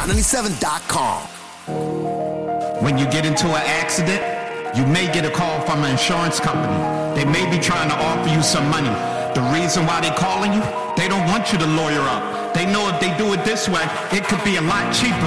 Hot97.com. When you get into an accident, you may get a call from an insurance company. They may be trying to offer you some money. The reason why they're calling you, they don't want you to lawyer up. They know if they do it this way, it could be a lot cheaper.